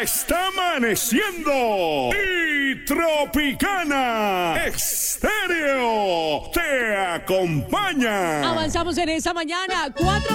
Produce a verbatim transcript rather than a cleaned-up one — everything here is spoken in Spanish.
ya está amaneciendo y Tropicana Estéreo te acompaña. Avanzamos en esta mañana. Cuatro